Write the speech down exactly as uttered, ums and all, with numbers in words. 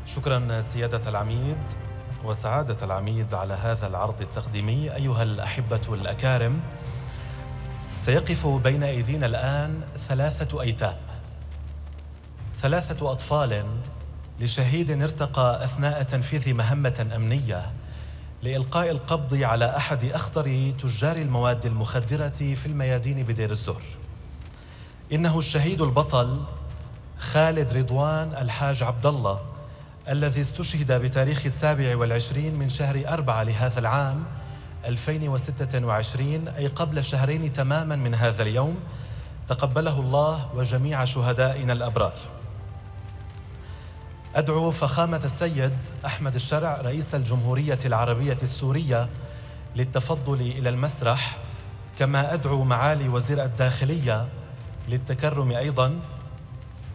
شكرا سيادة العميد وسعادة العميد على هذا العرض التقديمي. أيها الأحبة الأكارم، سيقف بين أيدينا الآن ثلاثة أيتام، ثلاثة أطفال لشهيد ارتقى أثناء تنفيذ مهمة أمنية لإلقاء القبض على أحد أخطر تجار المواد المخدرة في الميادين بدير الزور. إنه الشهيد البطل خالد رضوان الحاج عبد الله، الذي استشهد بتاريخ السابع والعشرين من شهر أربعة لهذا العام ألفين وستة وعشرين، أي قبل شهرين تماما من هذا اليوم. تقبله الله وجميع شهدائنا الأبرار. أدعو فخامة السيد أحمد الشرع رئيس الجمهورية العربية السورية للتفضل إلى المسرح، كما أدعو معالي وزير الداخلية للتكرم أيضا.